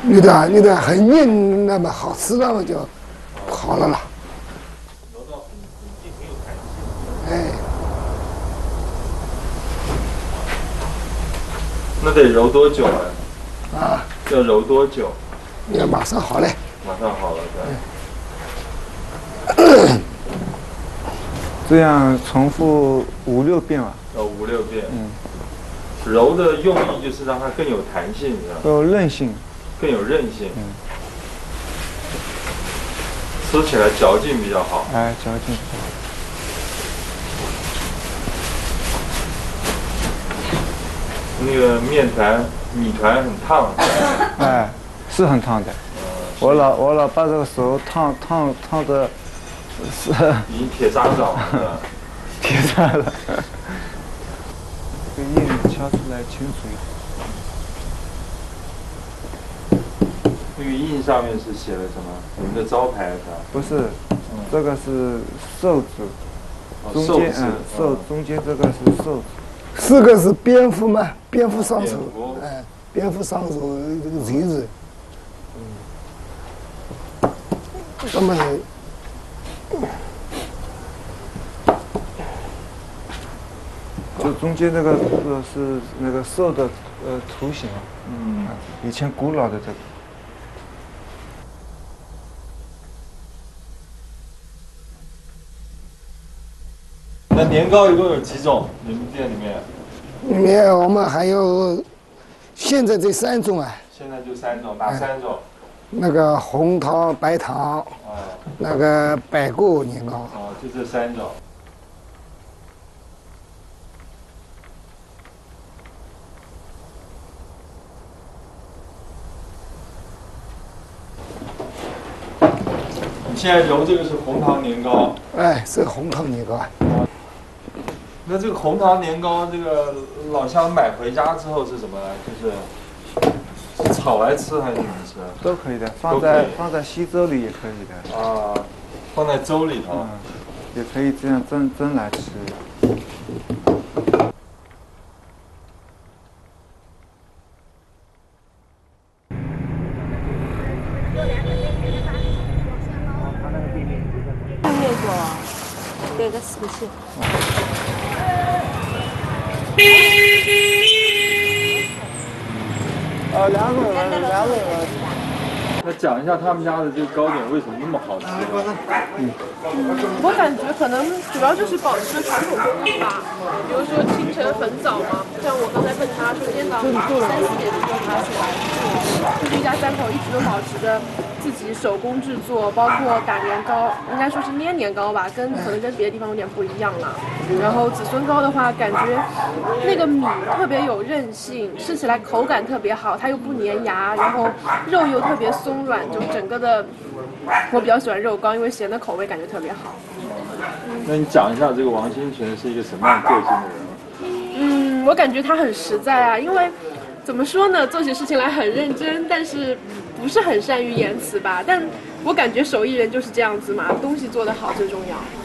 有的很硬，那么好吃，那么就好了啦。 揉到很硬，很有弹性。 哎， 那得揉多久啊？ 啊， 要揉多久？ 要马上好嘞。 马上好了， 这样重复5、6遍吧。 要5、6遍。 嗯。 揉的用意就是让它更有弹性，是吧？ 有韧性。 更有韧性。 嗯。 吃起来嚼劲比较好。 哎，嚼劲比较好。 那个米团很烫。 哎，是很烫的。我老把这个手烫的，是已经铁砂掌了，是吧？ 铁砂了。这个印敲出来清楚一点。 那个印上面是写了什么？你们的招牌是吧？ 不是，这个是寿字，中间中间这个是寿字。 4个是蝙蝠嘛，蝙蝠双手，哎，蝙蝠双手这个锤子。那么， 就中间这个是那个兽的图形，以前古老的这个。 那年糕一共有几种？你们店里面？ 里面我们还有现在这3种啊。 现在就3种，哪3种？ 那个红糖、白糖，那个百果年糕。 就这3种。你现在揉这个是红糖年糕。 哎，是红糖年糕。 那这个红糖年糕，这个老乡买回家之后是什么呢？就是炒来吃还是怎么吃？ 都可以的，放在稀粥里也可以的。 啊，放在粥里头。 也可以这样蒸来吃。 对个4个7。 2个人。 那讲一下他们家的这个糕点为什么那么好吃？ 我感觉可能主要就是保持了传统工艺吧，比如说清晨很早嘛，像我刚才问他说今天早上3、4点钟爬起来做，就是一家3口一直都保持着自己手工制作，包括打年糕，应该说是捏年糕吧，可能跟别的地方有点不一样了。然后子孙糕的话，感觉那个米特别有韧性，吃起来口感特别好，它又不粘牙，然后肉又特别松软，就整个的，我比较喜欢肉糕，因为咸的口味感觉特别好。 那你讲一下这个王清泉是一个什么样个性的人？ 我感觉他很实在啊，因为怎么说呢，做起事情来很认真，但是不是很善于言辞吧。但我感觉手艺人就是这样子嘛，东西做得好最重要。